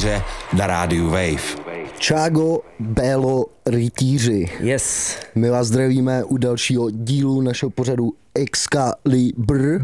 Rytíře na rádiu Wave. Čágo, Bélo, Rytíři. Yes. My vás zdravíme u dalšího dílu našeho pořadu Excalibur.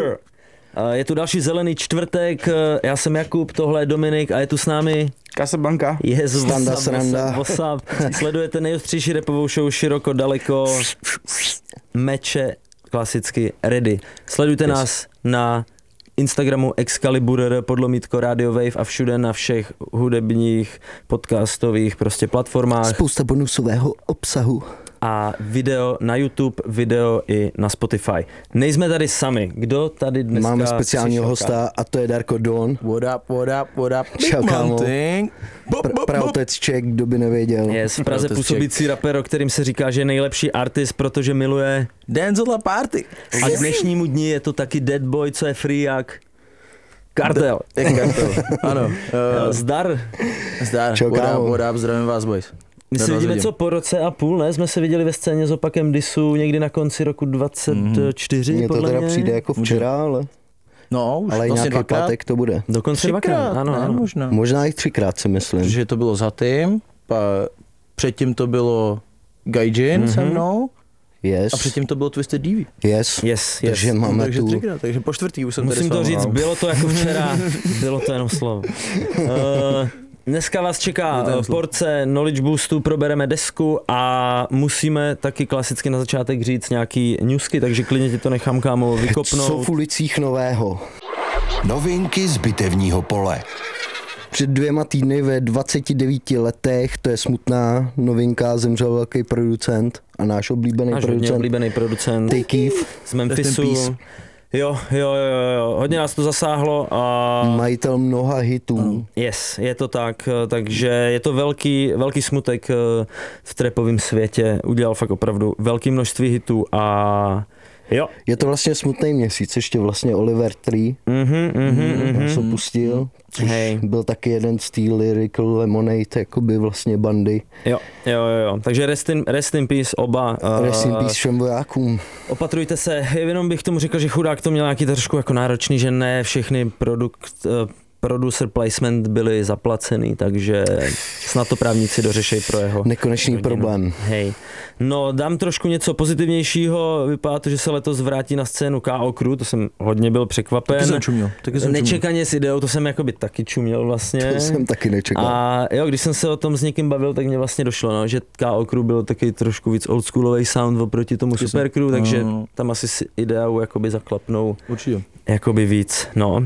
Je tu další zelený čtvrtek, já jsem Jakub, tohle je Dominik a je tu s námi Casablanca. Jezu, Standa sranda. Vosab. Sledujete nejostřejší rapovou show široko, daleko, meče, klasicky ready. Sledujte nás na Instagramu Excalibur, podlomítko Radio Wave a všude na všech hudebních, podcastových prostě platformách. Spousta bonusového obsahu. A video na YouTube, video i na Spotify. Nejsme tady sami. Kdo tady dneska Máme speciálního hosta a to je Darko Don. What up? Čau, kámo. Pravotec Ček, kdo by nevěděl. Je v Praze působící rapper, o kterým se říká, že je nejlepší artist, protože miluje Dancehall party. a k dnešnímu dni je to taky Dead Boy, co je free jak Kartel. Ano. Zdar. Zdar. Čau, kámo. What up, zdravím vás, boys. My se vidíme co po roce a půl, ne? Jsme se viděli ve scéně s opakem Disu někdy na konci roku 24, Mně to podle teda mě. přijde jako včera, ale Už ale vlastně nějaký dvakrát. pátek to bude. Dokonce dvakrát, ano. Možná. Možná i 3krát si myslím. Protože to bylo za tím, předtím to bylo Gaijin se mnou Yes. a předtím to bylo Twisted DV. Yes. Yes. Takže máme Takže tu... 3krát, takže po čtvrtý už jsem Musím tady to s váma. říct, bylo to jako včera, bylo to jenom slovo. Dneska vás čeká porce knowledge boostu, probereme desku a musíme taky klasicky na začátek říct nějaký newsky, takže klidně ti to nechám, kámo, Co vykopnout. v ulicích nového? Novinky z bitevního pole. Před 2 týdny ve 29 letech, to je smutná novinka, zemřel velký producent a náš oblíbený Náš hodně producent oblíbený producent Tay Keef, z Memphisu. Rest in Jo, hodně nás to zasáhlo a majitel mnoha hitů. yes, je to tak, takže je to velký smutek v trapovém světě, udělal fakt opravdu velké množství hitů a jo. Je to vlastně smutný měsíc, ještě vlastně Oliver Tree, se pustil, což Hej. byl taky jeden z té Lyrical Lemonade, jakoby vlastně bandy. Jo, takže rest in peace oba. Rest in peace všem vojákům. Opatrujte se, jenom bych tomu řekl, že chudák to měl nějaký trošku jako náročný, že ne všechny producer placement byly zaplacený, takže snad to právníci dořešejí pro jeho Nekonečný rodinu. problém. Hej. No, dám trošku něco pozitivnějšího, vypadá to, že se letos vrátí na scénu K.O. Crew, to jsem hodně byl překvapen. Taky jsem čuměl. Nečekaně s ideou, to jsem jakoby taky čuměl vlastně. To jsem taky nečekal. A jo, když jsem se o tom s někým bavil, tak mě vlastně došlo, no, že K.O. Crew byl taky trošku víc oldschoolový sound oproti tomu Super Crew, takže tam asi si ideou jakoby zaklapnou Určitě. jakoby víc, no.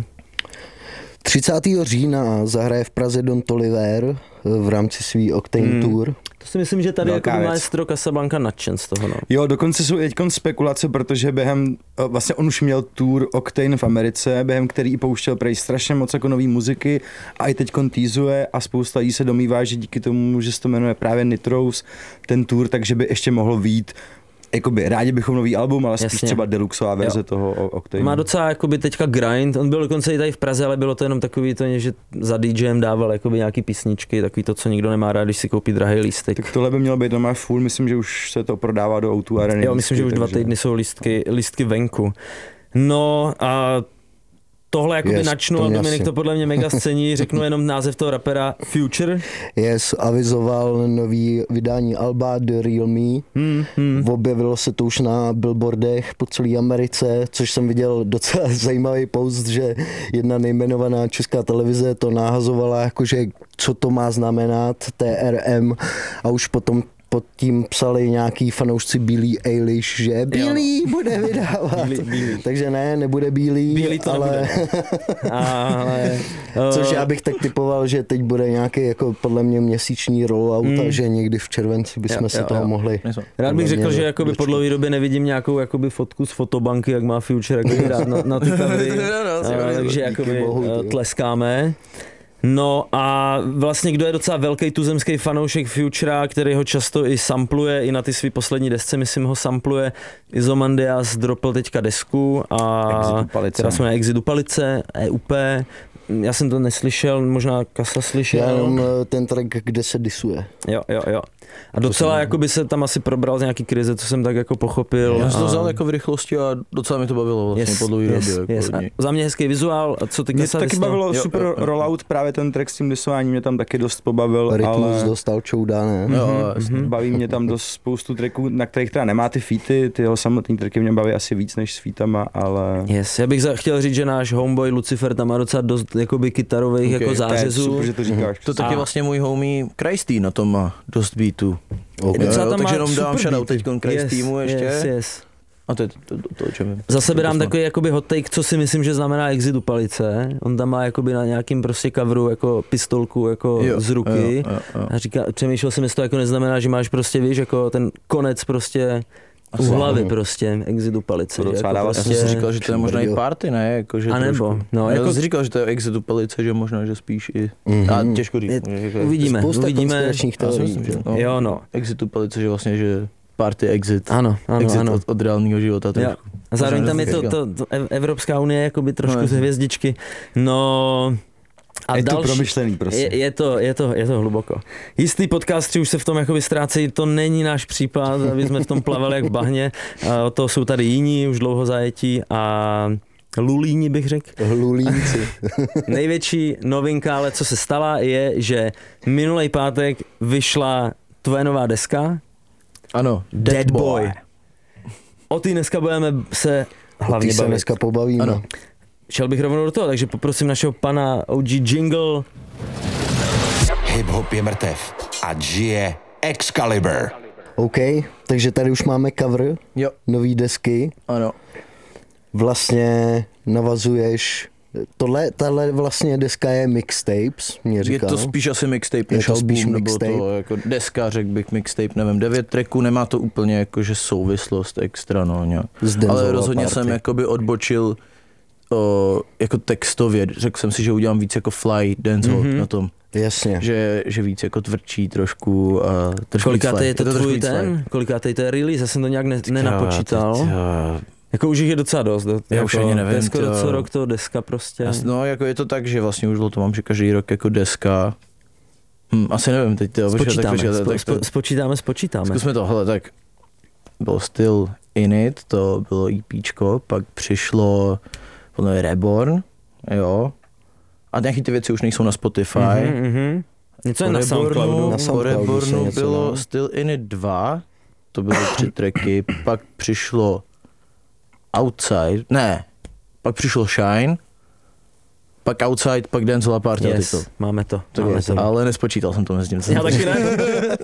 30. října zahraje v Praze Don Toliver v rámci svý Octane Tour. To si myslím, že tady Velká jakoby věc. maestro Casablanca nadšen z toho, no. Jo, dokonce jsou teďkon spekulace, protože vlastně on už měl tour Octane v Americe, během který pouštěl prej strašně moc jako nový muziky a i teďkon teasuje a spousta lidí se domývá, že díky tomu, že se to jmenuje právě Nitros, ten tour, takže by ještě mohlo vyjít. Jakoby rádi bychom nový album, ale spíš Jasně. třeba deluxová verze Jo. toho Octane. Má docela jakoby teďka grind, on byl dokonce i tady v Praze, ale bylo to jenom takový to, že za DJem dával jakoby nějaký písničky, takový to, co nikdo nemá rád, když si koupí drahý lístek. Tak tohle by mělo být normálně full, myslím, že už se to prodává do O2 Areny. Jo, myslím, že už 2 týdny jsou lístky venku. No a tohle jakoby Yes, načnu to a mě Dominik asi. to podle mě mega scéní, řeknu jenom název toho rapera Future. Yes, avizoval nový vydání alba The Real Me. Objevilo se to už na billboardech po celé Americe, což jsem viděl docela zajímavý post, že jedna nejmenovaná česká televize to nahazovala, jakože co to má znamenat, TRM, a už potom pod tím psali nějaký fanoušci Billie Eilish, že Billie bude vydávat. Billie. Takže ne, nebude Billie, to ale... Ale Což já bych tak typoval, že teď bude nějaký jako podle mě měsíční rollout a že někdy v červenci bychom se toho mohli. rád bych podle řekl, mě že jakoby po dlouhé době nevidím nějakou jakoby fotku z fotobanky, jak má Future jakoby rád na ty kamery. Takže jakoby bohu, ty. tleskáme. No a vlastně kdo je docela velký tuzemský fanoušek Futura, který ho často i sampluje, i na ty svý poslední desce, myslím, ho sampluje. Izomandias dropl teďka desku a Exit Upalice. která se jmenuje Exit Upalice, EUP. já jsem to neslyšel, možná Kasa slyšel. Já jenom ten track, kde se disuje. Jo. A docela jako by se tam asi probral z nějaký krize, co jsem tak jako pochopil. Já jsem to vzal jako v rychlosti a docela mi to bavilo vlastně po dlouhé době. Jako Za mě hezký vizuál, a co ty Mě Kasa to taky vystal? bavilo super rollout, právě ten track s tím disováním mě tam taky dost pobavil, Rytmus ale dostal čouda, ne? baví mě tam dost spoustu tracků, na kterých teda nemá ty featy, ty jeho samotný tracky mě baví asi víc než s featama, ale... Yes, já bych chtěl říct, že náš homeboy Lucifer tam má docela dost jakoby kytarových jako To je zářezů. super, že to říkáš. To taky vlastně můj homie Christy na tom má dost beatů. Docela tam Takže má jenom dám super shoutout teď Christymu ještě. Yes. A to je to, o čem vím. Za sebe dám takový jakoby hot take, co si myslím, že znamená Exit u palice. On tam má jakoby na nějakým prostě coveru jako pistolku jako z ruky. Jo. A přemýšlel jsem, jestli to jako neznamená, že máš prostě, víš, jako ten konec prostě u hlavy prostě, Exit u palice. To docela jako dává Já jsem si říkal, že to je možná i party, ne? Jako, že a nebo, trošku. no, Já jako- jsem si říkal, že to je Exit u palice, že možná, že spíš i... A těžko říct. Uvidíme. Spousta konspiračních Já si teorií. myslím, že že? Jo, no. Exit u palice, že vlastně, že party exit. Ano. Exit od reálného života trošku. A zároveň Možná tam je říkal. to Evropská unie jakoby trošku z hvězdičky. No... A je to promyšlený, prostě. Je to hluboko. Jistý podcastři už se v tom jakoby ztrácejí, to není náš případ, aby jsme v tom plavali jak v bahně. A to jsou tady jiní, už dlouho zajetí a lulíni bych řekl. Hlulínci. Největší novinka, ale co se stala, je, že minulý pátek vyšla tvoje nová deska Ano, Dead Boy. O té dneska budeme se hlavně Ty se bavit. dneska pobavíme. Ano. Šel bych rovnou do toho, takže poprosím našeho pana OG Jingle. Hip-hop je mrtev a žije Excalibur. OK, takže tady už máme cover Jo, nový desky. ano. Vlastně navazuješ... Tahle vlastně deska je mixtapes, mě Je říkal. to spíš asi mixtape než to spíš album, nebo mixtape. to jako deska, řekl bych mixtape, nevím, 9 tracků, nemá to úplně jakože souvislost extra, no nějak. Z Denzela Ale rozhodně party. jsem jakoby odbočil jako textově, řekl jsem si, že udělám víc jako fly dancehall na tom, Jasně. že víc jako tvrdší trošku a trošku Kolikátej je to trošku tvůj víc fly. ten? Kolikátej to je release? Já jsem to nějak nenapočítal. Jako už jich je docela dost. Já už ani nevím, To je skoro to- co rok to deska prostě. No, jako je to tak, že vlastně už to mám, že každý rok jako deska. Asi nevím teď, Spočítáme. Zkusme to, hele, tak byl Still In It, to bylo EPčko, pak přišlo podle mě Reborn, jo. A nějaký ty věci už nejsou na Spotify. Něco je na Soundcloudu. Na Po Soundcloudu se Rebornu něco, bylo no. Still In It 2, to byly 3 tracky, pak přišlo Outside, ne, pak přišlo Shine, pak Outside, pak Denzela Party. Yes, máme to. Máme to. Ale nespočítal jsem to mezi tím. Já taky ne.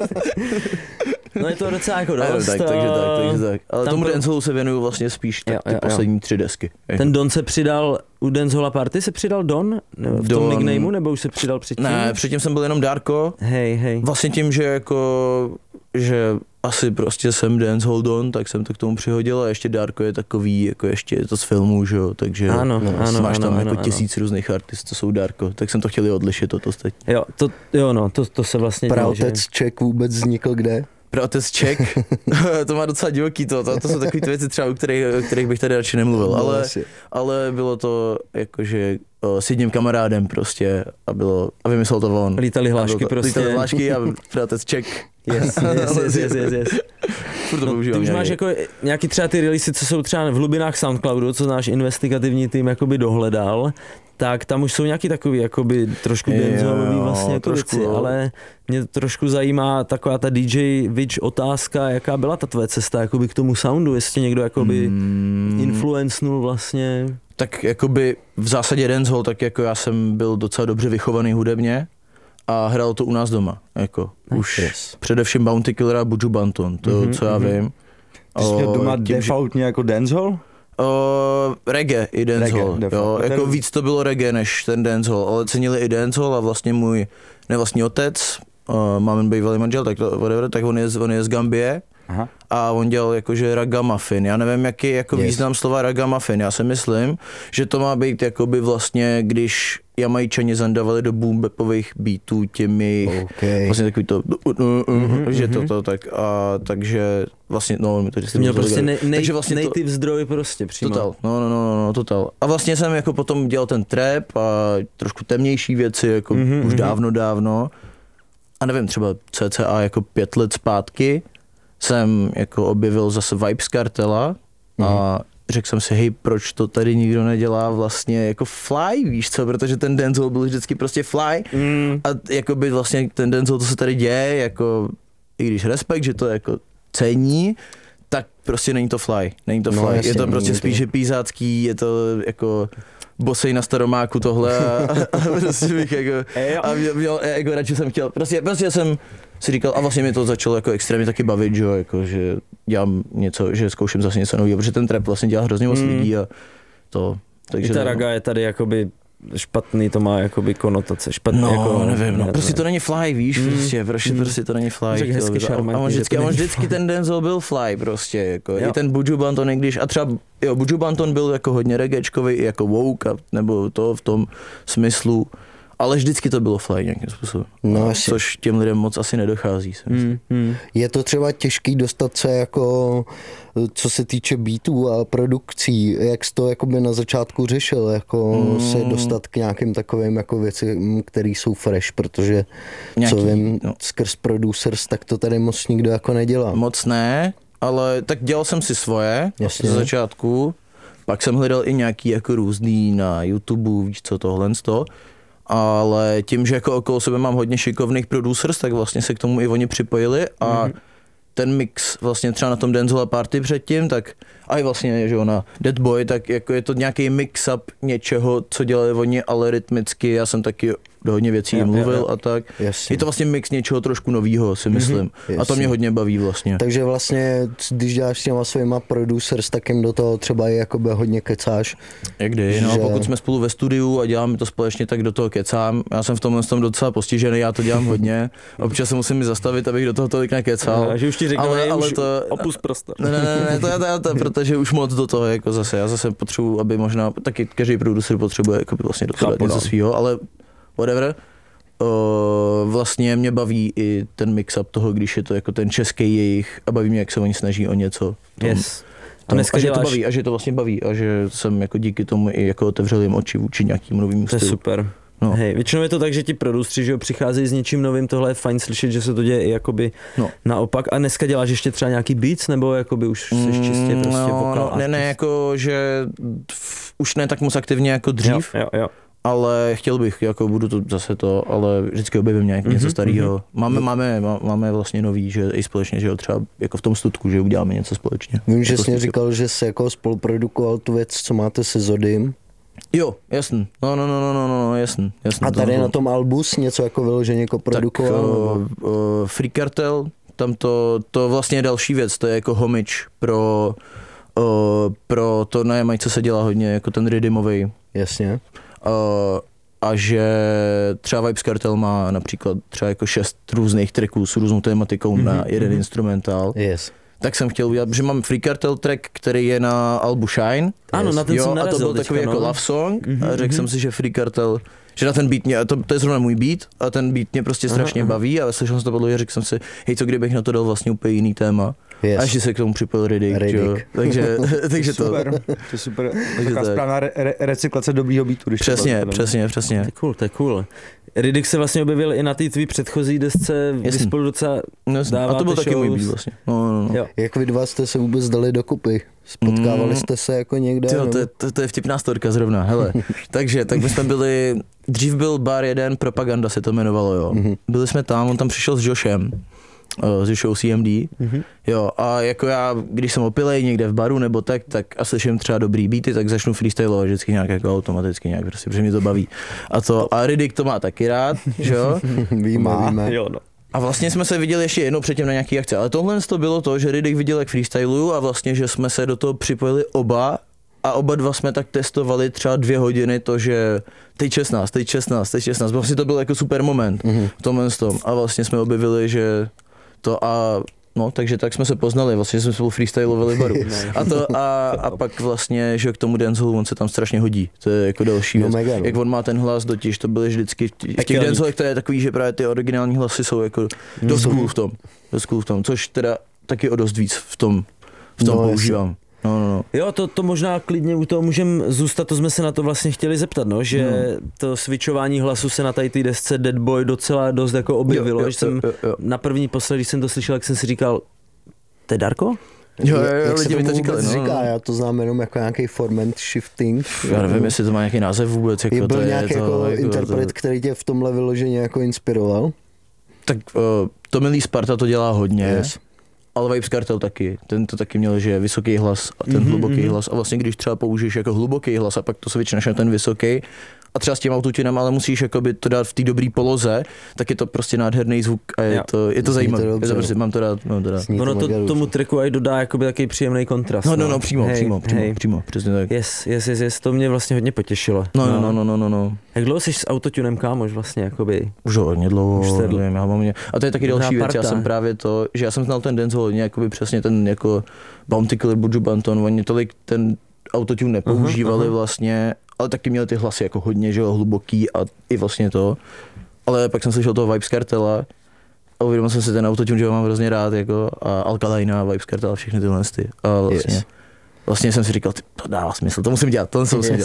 No je to docela jako dost. takže tak. Ale tam tomu pro- Danceholu se věnuju vlastně spíš tak ty Jo. poslední 3 desky. Ten Don se přidal, u Dancehola Party se přidal Don? V tom Don. nicknameu, nebo už se přidal předtím? Ne, předtím jsem byl jenom Darko. Hej. Vlastně tím, že jako, že asi prostě jsem Dancehall Don, tak jsem to k tomu přihodil a ještě Darko je takový, jako ještě je to z filmů, že jo, takže Ano, máš tam ano, jako 1000 různých artistů, co jsou Darko, tak jsem to chtěl i odlišit od ostatní. Jo, to se vlastně dělo, že... Praotec Ček vůbec vznikl kde? Praotec Ček, to má docela divoký to jsou takové ty věci třeba, o kterých bych tady radši nemluvil, No, asi. ale bylo to jakože s jedním kamarádem prostě a vymyslel to on. Lítali hlášky prostě. Lítali hlášky a praotec Ček. Yes. Furt to No, používám ty už nějaký. máš jako nějaký třeba ty releasy, co jsou třeba v hlubinách Soundcloudu, co náš investigativní tým jakoby dohledal, tak tam už jsou nějaký takový jakoby trošku dancehallový vlastně jako trošku, věci, jo. ale mě trošku zajímá taková ta DJ Witch otázka, jaká byla ta tvoje cesta jakoby k tomu soundu, jestli někdo jakoby influencnul vlastně. Tak jakoby v zásadě dancehall, tak jako já jsem byl docela dobře vychovaný hudebně a hrál to u nás doma, jako už především Bounty Killer a Buju Banton, to co já vím. Ty jsi měl doma tím, že- defaultně jako dancehall? Reggae i dancehall, Reggae, jo, default. jako víc to bylo reggae než ten dancehall, ale cenili i dancehall a vlastně můj nevlastní otec, mámen bývalý manžel, tak to whatever, tak on je z Gambie Aha. a on dělal jakože ragamuffin. Já nevím, jaký je jako význam slova ragamuffin. Já si myslím, že to má být jakoby vlastně, když Jamajčani zandavali do boom bapových beatů těmi vlastně takový to, že to tak a takže vlastně, no mi to vždycky měl prostě takže vlastně native zdroj prostě přímo. Total, no, total. A vlastně jsem jako potom dělal ten trap a trošku temnější věci, jako už dávno. A nevím, třeba cca jako 5 let zpátky jsem jako objevil zase Vibes Kartela a řekl jsem si, hej, proč to tady nikdo nedělá vlastně jako fly, víš co, protože ten dancehall byl vždycky prostě fly a jako by vlastně ten dancehall, to se tady děje, jako i když respekt, že to jako cení, tak prostě není to fly, No, jasně, je to prostě to. spíš pízácký, je to jako bosej na Staromáku tohle a prostě bych jako, a měl, jako radši jsem chtěl, prostě jsem si říkal, a vlastně mi to začalo jako extrémně taky bavit, že jo, jako, že dělám něco, že zkouším zase něco nového, protože ten trap vlastně dělá hrozně moc lidí a to, takže... I ta raga je tady jakoby špatný, to má jakoby konotace, špatný no, jako... nevím, no, prostě to není fly, víš, prostě to není fly. Řekl hezky šarmantně, A on vždycky ten dancehall byl fly prostě, jako, i ten Buju Banton, i když, a třeba, jo, Buju Banton byl jako hodně reggaečkový, i jako woke, nebo to v tom smyslu, ale vždycky to bylo fly nějakým způsobem, No, což těm lidem moc asi nedochází, si myslím. Je to třeba těžký dostat se jako, co se týče beatů a produkcí, jak jsi to jakoby na začátku řešil, jako se dostat k nějakým takovým jako věcem, které jsou fresh, protože co vím, skrz producers, tak to tady moc nikdo jako nedělá. Moc ne, ale tak dělal jsem si svoje ze začátku, pak jsem hledal i nějaký jako různý na YouTube, víš co, tohle ale tím, že jako okolo sebe mám hodně šikovných producers, tak vlastně se k tomu i oni připojili a ten mix vlastně třeba na tom Dancehall Party předtím, tak a i vlastně, že na Dead Boy, tak jako je to nějaký mix-up něčeho, co dělali oni, ale rytmicky, já jsem taky do hodně věcí mluvil a tak. Jasně. Je to vlastně mix něčeho trošku novýho, si myslím. A to mě hodně baví vlastně. Takže vlastně, když děláš s těma svýma producers, tak jim do toho třeba i jakoby hodně kecáš. Někdy, no, pokud jsme spolu ve studiu a děláme to společně, tak do toho kecám. Já jsem v tomhle tom docela postižený, já to dělám hodně. Občas se musím zastavit, abych do toho tolik nekecal. A že už ti řekl, ale už to, opus prostor. Ne, to protože už moc do toho jako zase. Já zase potřebuji, aby možná, taky každý producer potřebuje jako vlastně do toho něco svýho, ale whatever. Vlastně mě baví i ten mix-up toho, když je to jako ten český jejich a baví mě, jak se oni snaží o něco. A že to baví, a že to vlastně baví a že jsem jako díky tomu i jako otevřel jim oči vůči nějakým novým stylu. To je super. No. Hej, většinou je to tak, že ti producři, že jo, přicházejí s něčím novým, tohle je fajn slyšet, že se to děje i jakoby naopak. A dneska děláš ještě třeba nějaký beats, nebo jakoby už jsi čistě prostě vokal? Ne, jako že už ne tak moc aktivně jako dřív. Jo. Ale chtěl bych, jako budu to zase to, ale vždycky objevím něco starého. Máme vlastně nový, že i společně, že jo, třeba jako v tom studku, že uděláme něco společně. Vím, že jako jsi říkal, že jsi jako spoluprodukoval tu věc, co máte se Zodym. Jo, jasný. No, jasný. A tady na tom albu něco jako vyloženě jako produkoval? Tak Free Cartel, tam to vlastně je další věc, to je jako homage pro to na Jamajce se dělá hodně, jako ten rhythmovej. Jasně. A že třeba Vibes Kartel má například třeba jako 6 různých tracků s různou tématikou na jeden instrumentál. Yes. Tak jsem chtěl udělat, protože mám Free Cartel track, který je na albu Shine. Ano, na ten jsem narazil. A to byl takový jako love song a řekl jsem si, že Free Cartel, že na ten beat mě, to je zrovna můj beat a ten beat mě prostě strašně baví a slyšel jsem to podle, řekl jsem si, hej, co kdybych na to dal vlastně úplně jiný téma. A ještě se k tomu připojil Riddick. Takže to. Super, to je super. Taková správná recyklace dobrýho beatu. Přesně. To je cool. Riddick se vlastně objevil i na té tvý předchozí desce, vy spolu docela dáváte. A to byl taky shows. můj beat vlastně. No. Jak vy dva jste se vůbec dali dokupy? Spotkávali jste se jako někde? To je vtipná storka zrovna, hele. Tak my jsme byli, dřív byl bar jeden, Propaganda se to jmenovalo, jo. Byli jsme tam, on tam přišel s Joshem. Z show CMD, jo, a jako já, když jsem opilej někde v baru nebo tak a slyším třeba dobrý beaty, tak začnu freestylovat vždycky nějak jako automaticky nějak, prostě, protože mě to baví. A Riddick to má taky rád, že jo? Víme. Jo, no. A vlastně jsme se viděli ještě jednou předtím na nějaký akce, ale tohle to bylo to, že Riddick viděl, jak freestyluju a vlastně, že jsme se do toho připojili oba a oba dva jsme tak testovali třeba 2 hodiny to, že teď 16, vlastně to byl jako super moment v tomhle tom a vlastně jsme objevili, že to a No, takže tak jsme se poznali, vlastně jsme spolu freestylovali baru. A pak vlastně, že k tomu dancehallu on se tam strašně hodí. To je jako další věc. Mega, Jak on má ten hlas dotiž, to byly vždycky v těch dancehallech, to je takový, že právě ty originální hlasy jsou jako dost cool v tom, což teda taky o dost víc v tom používám. No. Jo, to možná klidně u toho můžeme zůstat, to jsme se na to vlastně chtěli zeptat, no, že to switchování hlasu se na té desce Dead Boy docela dost jako objevilo, že jsem na první posled, když jsem to slyšel, jak jsem si říkal, to je Darko? Jo, jak lidi se mi to tomu říkali, vůbec no. říká, já to znám jenom jako nějaký formant shifting. Já nevím, jestli to má nějaký název vůbec. Jako Byl to nějaký je jako to, interpret, který tě v tomhle vyloženě jako inspiroval? Tak Tomilý Sparta to dělá hodně. Yes. Ale Vibes Cartel taky, ten to taky měl, že vysoký hlas a ten hluboký hlas a vlastně když třeba použiješ jako hluboký hlas a pak to switchneš na ten vysoký a třeba s tím autotunem, ale musíš jakoby to dát v té dobré poloze, tak je to prostě nádherný zvuk a je to zajímavé. To prostě, mám to rád. Ono to tomu tracku aj dodá jakoby takový příjemný kontrast. No, přímo, přesně tak. Yes, to mě vlastně hodně potěšilo. No. Jak dlouho jsi s autotunem kámoš vlastně, jakoby? Už hodně dlouho, nevím, já mám a to je taky další věc, parta. já jsem právě to, že já jsem znal ten dancehall hodně, jakoby přesně ten jako Bounty Killer, Buju Banton, oni tolik ten autotune nepoužívali vlastně, ale taky měli ty hlasy jako hodně, že jo, hluboký a i vlastně to. Ale pak jsem slyšel toho Vibes Cartela a uvědomil jsem si ten autotune, že ho mám hrozně rád, jako a Alkaline, Vibes Cartel a všechny tyhle ty. A vlastně jsem si říkal, to dává smysl, to musím dělat,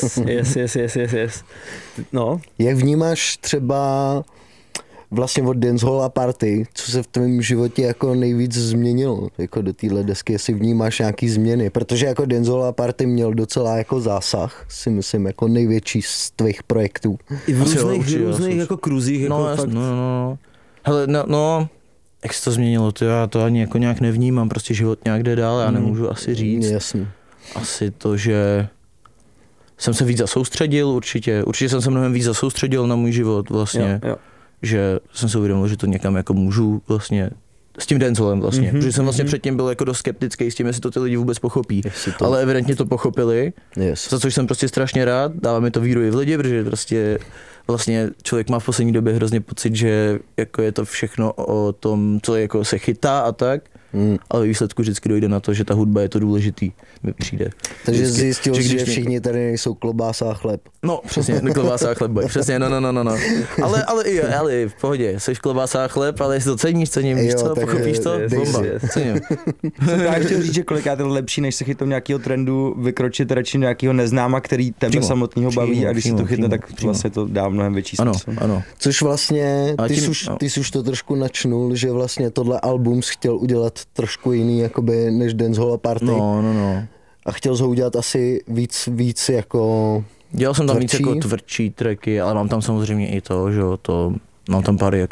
Yes. No. Jak vnímáš třeba vlastně od dancehall a party, co se v tvém životě jako nejvíc změnilo jako do téhle desky, jestli vnímáš nějaký změny, protože jako dancehall a party měl docela jako zásah, si myslím, jako největší z tvých projektů. I v různých jako kruzích, jako fakt. No. Hele, jak se to změnilo, já to ani jako nějak nevnímám, prostě život nějak jde dál, já nemůžu asi říct. Jasně. Asi to, že jsem se víc zasoustředil určitě jsem se mnohem víc zasoustředil na můj život vlastně. Jo. Že jsem se uvědomil, že to někam jako můžu vlastně s tím dancehallem vlastně, protože jsem vlastně předtím byl jako dost skeptický s tím, jestli to ty lidi vůbec pochopí, ale evidentně to pochopili, za což jsem prostě strašně rád, dává mi to víru i v lidi, protože prostě vlastně člověk má v poslední době hrozně pocit, že jako je to všechno o tom, co jako se chytá a tak, ale výsledku vždycky dojde na to, že ta hudba je to důležitý, mi přijde. Takže zjistil jsi, že všichni tady nejsou klobása a chleb. No, přesně, klobása a chleb, přesně, no. Ale v pohodě, jsi klobása a chleb, ale jestli to cením, víš co, pochopíš to? Bomba, cením. Já chtěl říct, že kolikrát je lepší, než se chytnout nějakého trendu, vykročit radši nějakého neznáma, který tebe samotného baví a když si to chytne, tak vlastně to dá mnohem větší smysl. Ano. Což vlastně, ty jsi už to trošku načnul, že vlastně tohle album jsi chtěl udělat trošku jiný, jakoby, než dancehall a party. No. A chtěl jsi ho udělat asi víc jako dělal jsem tam tvrdší. víc jako tvrdší tracky, ale mám tam samozřejmě i to, že to, mám tam pár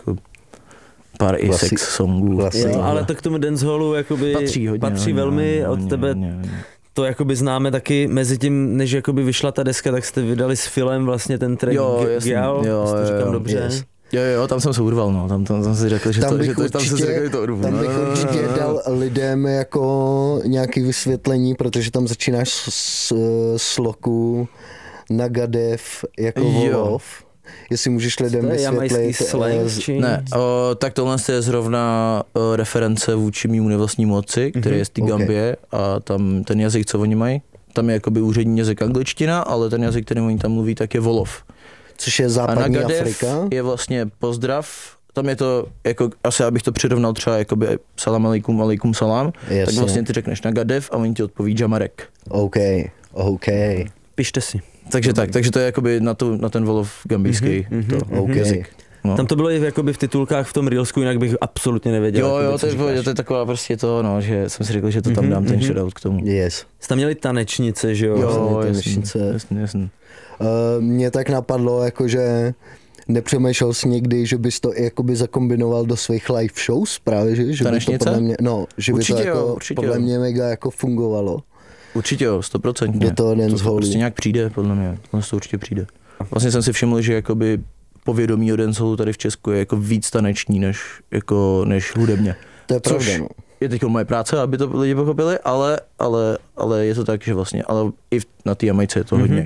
i sex songů. Jo, ale to k tomu dancehallu jakoby patří velmi od tebe. To jakoby známe taky mezi tím, než jakoby vyšla ta deska, tak jste vydali s Filem vlastně ten track Gyal, to říkám dobře. Yes. Jo, tam jsem se urval, no, tam jsem si řekl, že tam bych určitě No. dal lidem jako nějaké vysvětlení, protože tam začínáš s loku Nagadev jako Volov. Jestli můžeš lidem vysvětlit. Ne, tak tohle je zrovna reference vůči mému nevlastnímu otci, který je z té Gambie a tam ten jazyk, co oni mají, tam je jakoby úřední jazyk angličtina, ale ten jazyk, který oni tam mluví, tak je Volov. Což je západní a Afrika. Je vlastně pozdrav, tam je to, jako, asi abych to přirovnal třeba jakoby salam alaikum salam, tak vlastně ty řekneš Nagadev a oni ti odpoví Jamarek. OK. Pište si. Takže to je jakoby na ten Volov gambijský jazyk. No. Tam to bylo i jakoby v titulkách v tom Reelsku, jinak bych absolutně nevěděl. Jo, to je taková prostě to, no, že jsem si řekl, že to tam dám ten shoutout k tomu. Yes. Jste tam měli tanečnice, že jo? Jo, jasně. Mě tak napadlo, jakože nepřemýšlel jsi někdy, že bys to jakoby zakombinoval do svých live shows právě, že by to podle mě, že by to jako podle mě mega jako fungovalo. Určitě jo, 100%. Do toho dancehallu. To prostě nějak přijde, podle mě, to určitě přijde. Vlastně jsem si všiml, že jakoby povědomí o dancehallu tady v Česku je jako víc taneční než hudebně. To je pravda, no. Je teď moje práce, aby to lidi pochopili, ale je to tak, že vlastně, ale i na té Jamajce je to hodně jako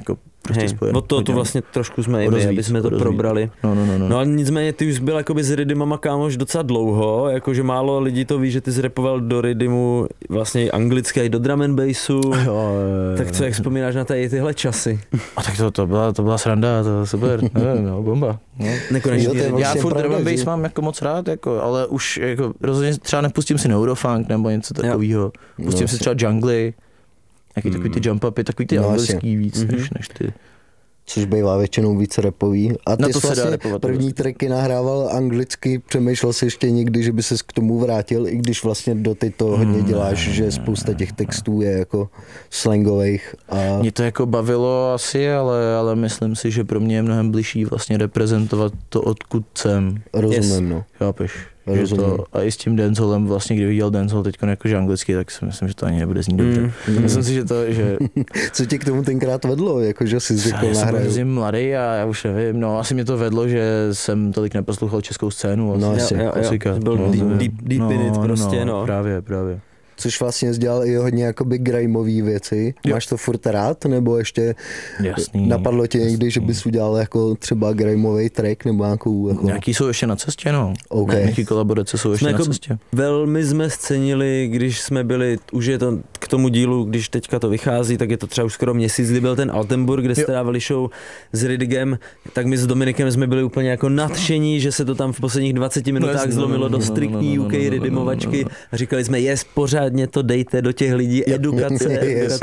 prostě spojený. Od toho tu vlastně trošku jsme i my, aby jsme to probrali. No a nicméně ty už byl jakoby s Ridimama kámoš docela dlouho, jakože málo lidí to ví, že ty jsi rapoval do Ridimu vlastně anglicky i do drum and bassu. Jo. Tak co, jak vzpomínáš na tyhle časy? A tak to byla sranda, to super, no, bomba. No. Já furt drum and bass mám jako moc rád, jako, ale už jako rozhodně třeba nepustím si neurofunk nebo něco takového. Pustím si třeba jungly, takový ty jump upy, takový ty anglický víc než ty. Což bývá většinou víc rapový. A ty jsi vlastně první tracky nahrával anglicky, přemýšlel jsi ještě někdy, že by ses k tomu vrátil, i když vlastně do ty to hodně děláš, že spousta těch textů je jako slangových. A... Mě to jako bavilo asi, ale myslím si, že pro mě je mnohem bližší vlastně reprezentovat to, odkud jsem. Rozumím, no. Chápeš? A i s tím dancehallem, vlastně kdybych dělal dancehall teď jakože anglicky, tak si myslím, že to ani nebude znít dobře. Myslím si, že... Co tě k tomu tenkrát vedlo, jakože jsi řekl nahraju? Já jsem mladý a já už nevím, no asi mě to vedlo, že jsem tolik neposlouchal českou scénu. Vlastně. No, byl deep in it prostě, no. Právě. Což vlastně jsi dělal i hodně jakoby grimeový věci. Máš to furt rád, nebo ještě napadlo tě někdy, že bys udělal jako třeba grimeový track nebo nějakou... Jako... Nějaký jsou ještě na cestě, no. Okay. Nějaký kolaborace jsou ještě na cestě. Velmi jsme scenili, když jsme byli, už je to k tomu dílu, když teďka to vychází, tak je to třeba už skoro měsíc, kdy byl ten Altenburg, kde jste dávali show s Riddigem, tak my s Dominikem jsme byli úplně jako nadšení, že se to tam v posledních 20 minutách zlomilo do striktní UK ridimovačky a říkali jsme, pořádně to dejte do těch lidí, edukace.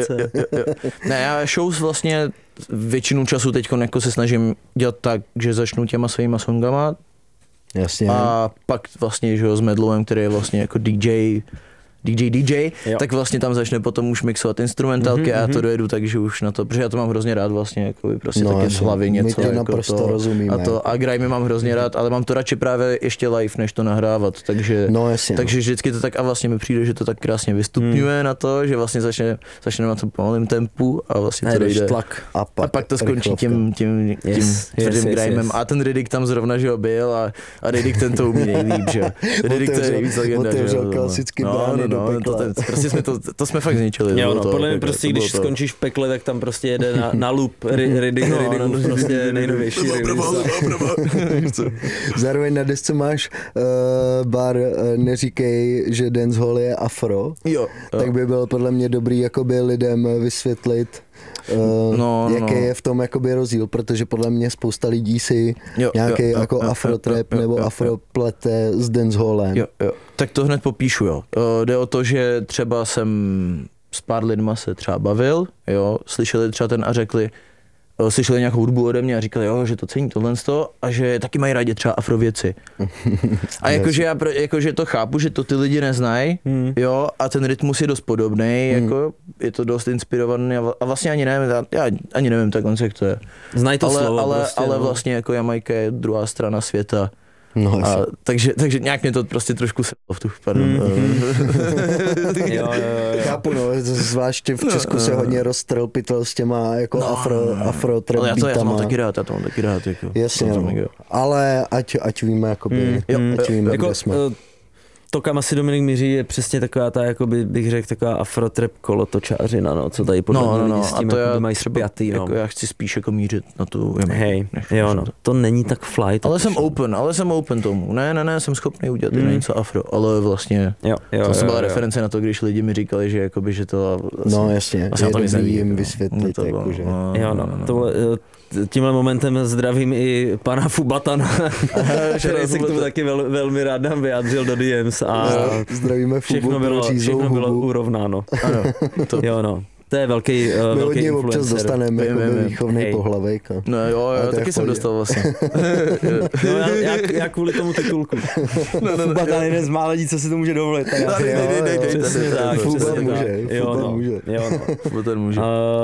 Ne, já shows vlastně většinu času teď jako se snažím dělat tak, že začnu těma svýma songama. Jasně. A pak vlastně, že s Medlowem, který je vlastně jako DJ, tak vlastně tam začne potom už mixovat instrumentálky a já to dojedu, takže už na to, protože já to mám hrozně rád vlastně, jako prostě taky z hlavy něco. My to naprosto to, rozumíme. A grime mám hrozně rád, ale mám to radši právě ještě live, než to nahrávat, takže vždycky to tak a vlastně mi přijde, že to tak krásně vystupňuje na to, že vlastně začne na tom pomalém tempu a vlastně to dojde. A pak to skončí tím tvrdým grimem a ten Riddick tam zrovna, že ho byl a Riddick ten to umí nejlíp, že Riddick to je nejvíc legenda, že prostě to jsme fakt zničili. Jo, no, podle mě prostě, když skončíš v pekle, tak tam prostě jede na loop Riddick prostě nejnovější. Zároveň na desce máš bar Neříkej, že dancehall je afro. Jo. Tak by bylo podle mě dobrý jakoby lidem vysvětlit, jaký je v tom jakoby rozdíl, protože podle mě spousta lidí si nějaký jako afrotrap nebo afroplete s dancehallem. Jo. Tak to hned popíšu, jo. Jde o to, že třeba jsem s pár lidma se třeba bavil, jo, slyšeli třeba ten a řekli, slyšeli nějakou hudbu ode mě a říkali, jo, že to cení tohle a že taky mají rádi třeba afrověci. A jakože já to chápu, že to ty lidi neznají, jo, a ten rytmus je dost podobný, jako je to dost inspirovaný a vlastně ani nevím, já ani nevím takhle, jak to je. Znají to slovo prostě, ale vlastně jako Jamajka je druhá strana světa. Takže nějak mě to prostě trošku Chápu, zvláště v Česku se hodně roztrlpitel s těma jako afro-trap beatama. Já to mám taky rád. Jako, jasně, ale ať víme, jakoby, kde jsme. To, kam asi Dominik míří, je přesně taková ta, jakoby bych řekl, taková afrotrap kolotočářina, no, co tady podle mě lidi s tím mají spjatý, no. Jako já chci spíš jako mířit na tu to není tak fly. Ale jsem open tomu, ne, jsem schopný udělat něco afro, ale vlastně to byla reference na to, když lidi mi říkali, že jakoby, že to vlastně, no jasně, vlastně je dobrý jim vysvětlit, jakože. Tímhle momentem zdravím i pana Fubatana, který se k tomu taky velmi rád nám vyjádřil do DMs a zdravíme všechno bylo urovnáno. Ano, to je velký influencer. My od něj občas dostaneme jako výchovný pohlavek. No jo, taky jsem dostal vlastně. Já kvůli tomu titulku. Fubatan je jeden z mála lidí, co si to může dovolit. Přesně tak. Fubatar může.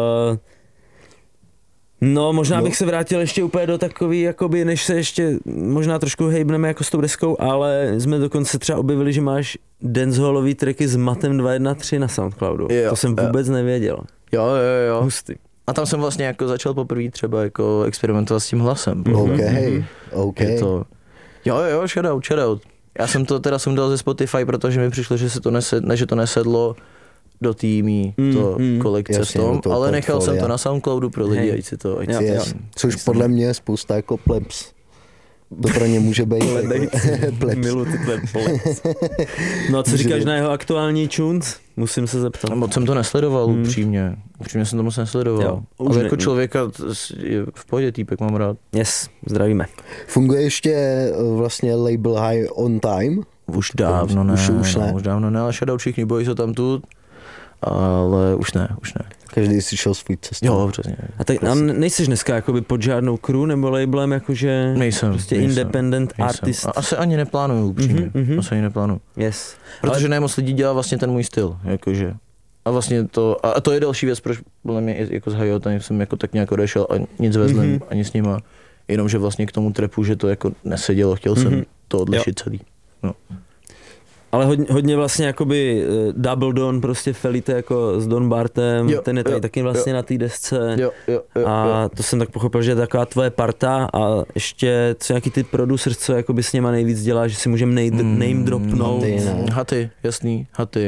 No, možná bych se vrátil ještě úplně do takový, jakoby, než se ještě možná trošku hejbneme jako s tou deskou, ale jsme dokonce třeba objevili, že máš dancehallový tracky s Matem 213 na Soundcloudu. To jsem vůbec nevěděl. Jo. Hustý. A tam jsem vlastně jako začal poprvé třeba jako experimentovat s tím hlasem. OK. Jo, shoutout. Já jsem to teda sundal ze Spotify, protože mi přišlo, že to nesedlo do týmí kolekce Jasně, v tom, do toho ale nechal jsem portfolia. to na Soundcloudu pro lidi, Hej. ať si to... Ať Jo, si jo. to- Což podle mě je spousta jako plebs. To pro ně může být plebs. Milu tyhle plec. No a co říkáš na jeho aktuální tunes? Musím se zeptat. Moc jsem to nesledoval, upřímně. Upřímně jsem to moc nesledoval. Jo, už Ale ne- jako člověka je v pohodě týpek, mám rád. Yes, zdravíme. Funguje ještě vlastně label High on Time? Už dávno ne, Už ne. už dávno ne, ale Shoutout všichni bojí se tam tu, ale už ne. Každý si šel svůj cestu. Jo, přesně. A nejsiš dneska jakoby pod žádnou crew nebo labelem, jakože Nejsem. prostě nejsem, independent nejsem. artist? A asi ani neplánuju, upřímně. Asi ani neplánuju. Yes. Protože ne moc lidí dělá vlastně ten můj styl, jakože. A vlastně to, a to je další věc, proč podle mě jako z Hayota jsem jako tak nějak odešel a nic veznem ani s nima. Jenomže vlastně k tomu trapu, že to jako nesedělo, chtěl jsem to odlišit celý. No. Ale hodně vlastně jakoby Double Don, prostě Felite jako s Don Bartem, Jo, ten je tady jo, taky vlastně na té desce. Jo. A to jsem tak pochopil, že je taková tvoje parta a ještě co nějaký ty producers, co jakoby s něma nejvíc dělá, že si můžeme name dropnout. Haty, ne?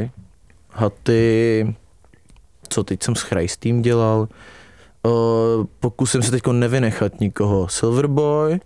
Haty, co teď jsem s Christým dělal, pokusím se teďko nevynechat nikoho, Silverboy,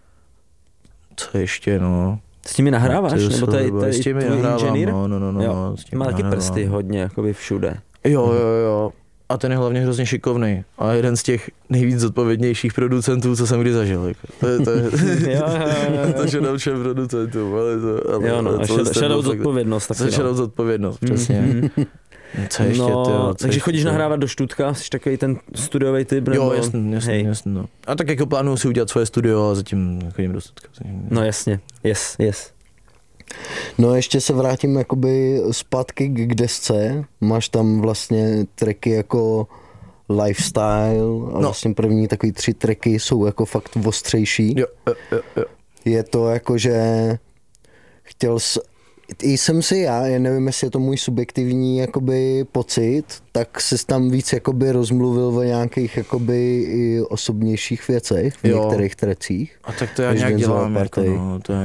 co ještě, no. S tím nahráváš? Ty Nebo tady s tím tvůj nahrávám, inženýr? no, Jo. s tím Má taky nahrávám. prsty hodně, jakoby všude. Jo. A ten je hlavně hrozně šikovnej. A jeden z těch nejvíc zodpovědnějších producentů, co jsem kdy zažil. Jako. To je Jo. to, že dám všem producentům. Jo, no, a shoutout zodpovědnost. taky, no. Shoutout zodpovědnost, přesně. Co ještě, No, tyjo, takže chodíš nahrávat do Štutka, jsi takový ten studiový typ? Jo, nebo... jasně, no. A tak jako plánuju si udělat svoje studio a zatím chodím do Stutka. No jasně, yes. No ještě se vrátím jakoby zpátky k desce. Máš tam vlastně tracky jako Lifestyle a vlastně první takový 3 tracky jsou jako fakt ostřejší. Jo. Je to jako, že jsem si já nevím, jestli je to můj subjektivní jakoby pocit, tak se tam víc jakoby rozmluvil o nějakých jakoby i osobnějších věcech v některých tracích. A tak to já Než nějak Denzela dělám, jako, Party. no, to já